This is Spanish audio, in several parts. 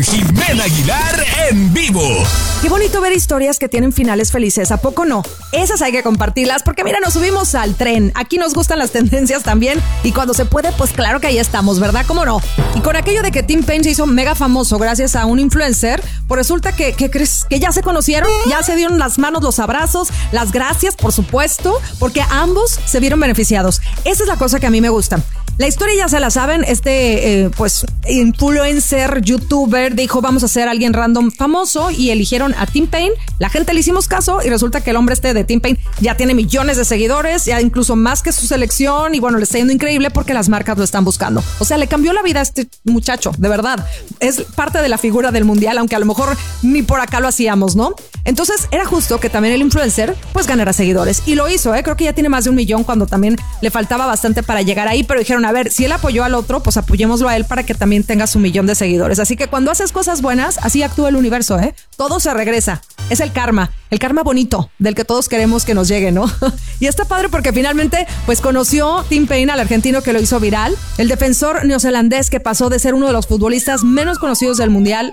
Jimena Aguilar en vivo. Qué bonito ver historias que tienen finales felices, ¿a poco no? Esas hay que compartirlas porque mira, nos subimos al tren. Aquí nos gustan las tendencias también y cuando se puede, pues claro que ahí estamos, ¿verdad? ¿Cómo no? Y con aquello de que Tim Payne se hizo mega famoso gracias a un influencer, pues resulta que ¿crees? Que ya se conocieron, ya se dieron las manos, los abrazos, las gracias, por supuesto, porque ambos se vieron beneficiados. Esa es la cosa que a mí me gusta. La historia ya se la saben, pues influencer, youtuber dijo vamos a hacer a alguien random famoso y eligieron a Tim Payne. La gente le hicimos caso y resulta que el hombre de Tim Payne ya tiene millones de seguidores, ya incluso más que su selección y bueno, le está yendo increíble porque las marcas lo están buscando. O sea, le cambió la vida a este muchacho, de verdad. Es parte de la figura del mundial, aunque a lo mejor ni por acá lo hacíamos, ¿no? Entonces era justo que también el influencer pues ganara seguidores y lo hizo, creo que ya tiene más de 1 millón cuando también le faltaba bastante para llegar ahí, pero dijeron a ver, si él apoyó al otro, pues apoyémoslo a él para que también tenga su 1 millón de seguidores. Así que cuando haces cosas buenas, así actúa el universo, todo se regresa. Es el karma bonito del que todos queremos que nos llegue, ¿no? Y está padre porque finalmente pues conoció Tim Payne al argentino que lo hizo viral, el defensor neozelandés que pasó de ser uno de los futbolistas menos conocidos del mundial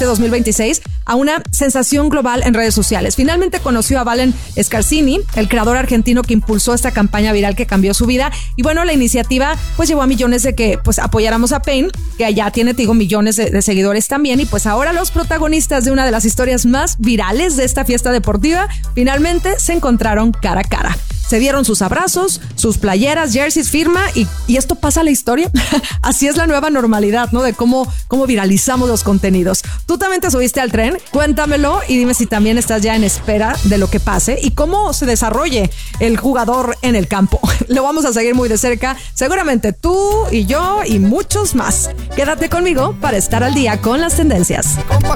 2026 a una sensación global en redes sociales. Finalmente conoció a Valen Scarsini, el creador argentino que impulsó esta campaña viral que cambió su vida y bueno, la iniciativa pues llevó a millones de que pues apoyáramos a Payne, que ya tiene, te digo, millones de seguidores también y pues ahora los protagonistas de una de las historias más virales de esta fiesta deportiva finalmente se encontraron cara a cara. Se dieron sus abrazos, sus playeras, jerseys, firma y esto pasa a la historia. Así es la nueva normalidad, ¿no? De cómo viralizamos los contenidos. ¿Tú también te subiste al tren? Cuéntamelo y dime si también estás ya en espera de lo que pase y cómo se desarrolle el jugador en el campo. Lo vamos a seguir muy de cerca. Seguramente tú y yo y muchos más. Quédate conmigo para estar al día con las tendencias.